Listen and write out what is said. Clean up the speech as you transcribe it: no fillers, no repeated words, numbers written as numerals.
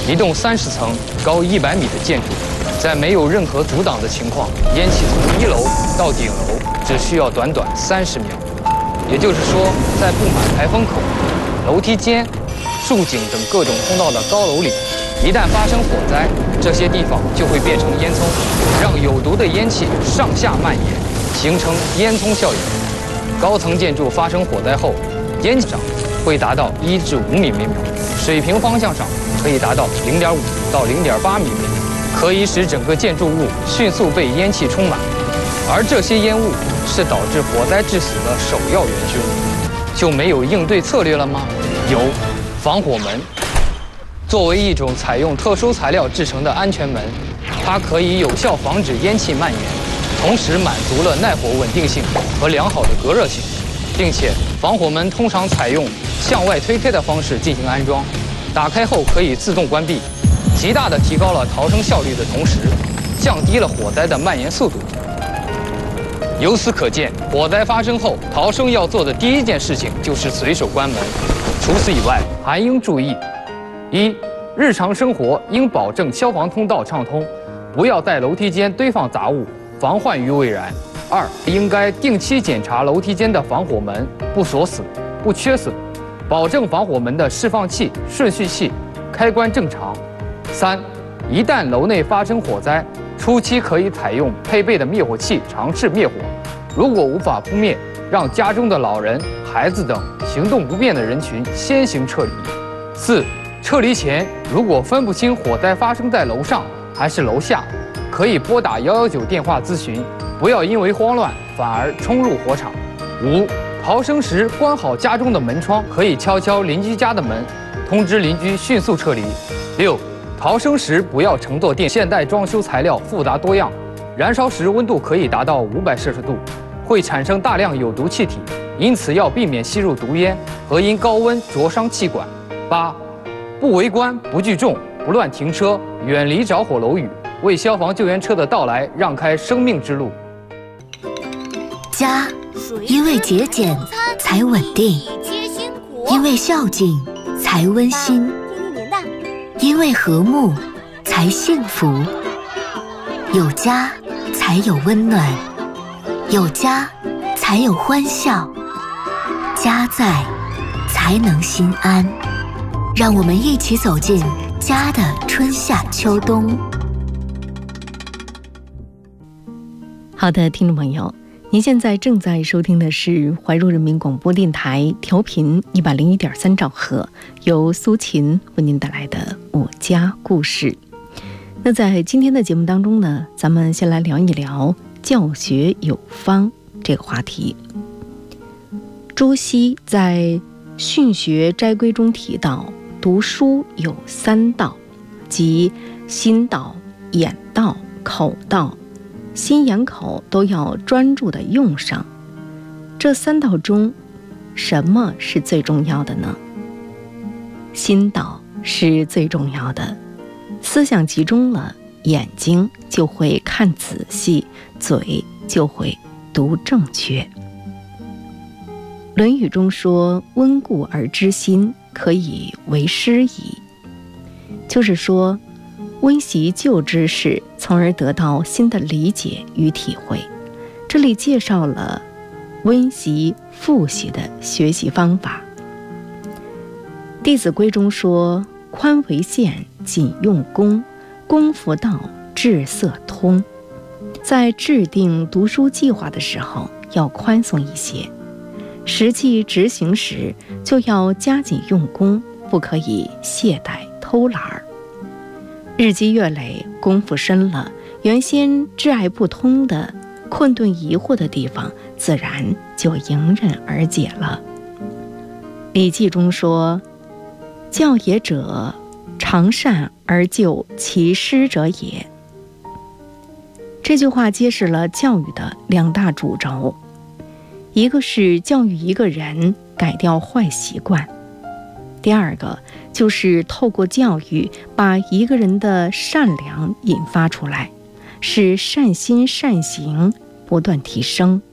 一栋30层、高100米的建筑，在没有任何阻挡的情况，烟气从1楼到顶楼只需要短短30秒。也就是说，在布满排风口、楼梯间、竖井等各种通道的高楼里，一旦发生火灾，这些地方就会变成烟囱，让有毒的烟气上下蔓延，形成烟囱效应。高层建筑发生火灾后，烟气上会达到1至5米每秒，水平方向上可以达到0.5到0.8米每秒，可以使整个建筑物迅速被烟气充满。而这些烟雾是导致火灾致死的首要元凶，就没有应对策略了吗？有，防火门。作为一种采用特殊材料制成的安全门，它可以有效防止烟气蔓延，同时满足了耐火稳定性和良好的隔热性，并且防火门通常采用向外推开的方式进行安装，打开后可以自动关闭，极大地提高了逃生效率的同时，降低了火灾的蔓延速度。由此可见，火灾发生后，逃生要做的第一件事情就是随手关门。除此以外，还应注意：一、日常生活应保证消防通道畅通，不要在楼梯间堆放杂物，防患于未然；二、应该定期检查楼梯间的防火门不锁死、不缺损，保证防火门的释放器、顺序器开关正常；三、一旦楼内发生火灾，初期可以采用配备的灭火器尝试灭火，如果无法扑灭，让家中的老人、孩子等行动不便的人群先行撤离。四、撤离前如果分不清火灾发生在楼上还是楼下，可以拨打119电话咨询，不要因为慌乱反而冲入火场。五、逃生时关好家中的门窗，可以敲敲邻居家的门，通知邻居迅速撤离。六、逃生时不要乘坐电梯，现代装修材料复杂多样，燃烧时温度可以达到500摄氏度，会产生大量有毒气体，因此要避免吸入毒烟和因高温灼伤气管。八、不围观、不聚众、不乱停车，远离着火楼宇，为消防救援车的到来让开生命之路。 家，因为节俭才稳定，因为孝敬才温馨，因为和睦才幸福。有家才有温暖，有家才有欢笑，家在才能心安。让我们一起走进家的春夏秋冬。 好的，听众朋友，您现在正在收听的是怀柔人民广播电台调频101.3兆赫，由苏琴为您带来的我家故事。那在今天的节目当中呢，咱们先来聊一聊教学有方这个话题。朱熹在《训学斋规》中提到，读书有3道，即心道、眼道、口道，心眼口都要专注地用上。这3道中，什么是最重要的呢？心道是最重要的，思想集中了，眼睛就会看仔细，嘴就会读正确。《论语》中说：“温故而知新，可以为师矣。”就是说，温习旧知识，从而得到新的理解与体会。这里介绍了温习、复习的学习方法。《弟子规》中说：“宽为限，紧用功，功夫到，志色通。”在制定读书计划的时候，要宽松一些。实际执行时就要加紧用功，不可以懈怠偷懒儿。日积月累，功夫深了，原先挚爱不通的、困顿疑惑的地方，自然就迎刃而解了。《礼记》中说：“教也者，常善而就其师者也。”这句话揭示了教育的2大主轴。一个是教育一个人改掉坏习惯，第二个就是透过教育把一个人的善良引发出来，使善心善行不断提升。